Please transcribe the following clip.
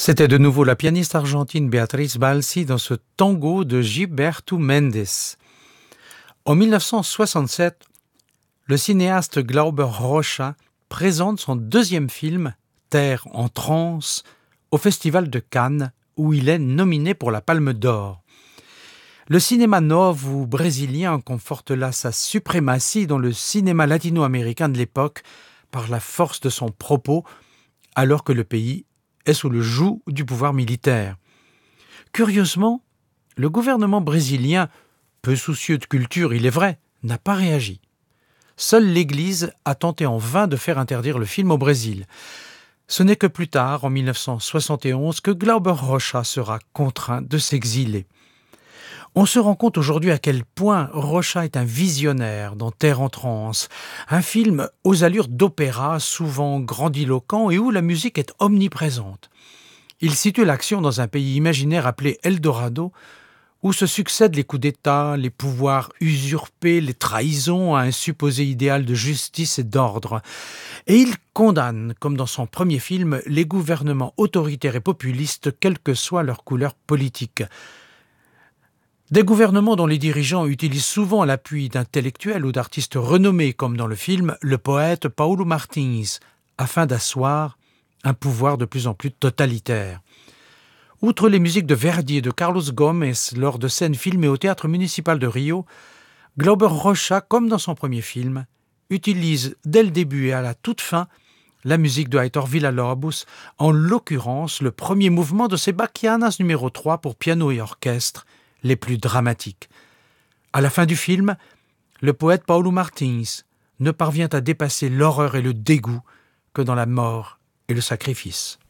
C'était de nouveau la pianiste argentine Beatriz Balsi dans ce tango de Gilberto Mendes. En 1967, le cinéaste Glauber Rocha présente son deuxième film, Terre en transe, au Festival de Cannes, où il est nominé pour la Palme d'Or. Le cinéma novo brésilien conforte là sa suprématie dans le cinéma latino-américain de l'époque par la force de son propos, alors que le pays est sous le joug du pouvoir militaire. Curieusement, le gouvernement brésilien, peu soucieux de culture, il est vrai, n'a pas réagi. Seule l'Église a tenté en vain de faire interdire le film au Brésil. Ce n'est que plus tard, en 1971, que Glauber Rocha sera contraint de s'exiler. On se rend compte aujourd'hui à quel point Rocha est un visionnaire dans Terre en transe, un film aux allures d'opéra, souvent grandiloquent et où la musique est omniprésente. Il situe l'action dans un pays imaginaire appelé Eldorado, où se succèdent les coups d'État, les pouvoirs usurpés, les trahisons à un supposé idéal de justice et d'ordre. Et il condamne, comme dans son premier film, les gouvernements autoritaires et populistes, quelle que soit leur couleur politique. Des gouvernements dont les dirigeants utilisent souvent l'appui d'intellectuels ou d'artistes renommés, comme dans le film le poète Paulo Martins, afin d'asseoir un pouvoir de plus en plus totalitaire. Outre les musiques de Verdi et de Carlos Gomes lors de scènes filmées au théâtre municipal de Rio, Glauber Rocha, comme dans son premier film, utilise dès le début et à la toute fin la musique de Heitor Villa-Lobos, en l'occurrence le premier mouvement de ses Bachianas numéro 3 pour piano et orchestre, les plus dramatiques. À la fin du film, le poète Paulo Martins ne parvient à dépasser l'horreur et le dégoût que dans la mort et le sacrifice.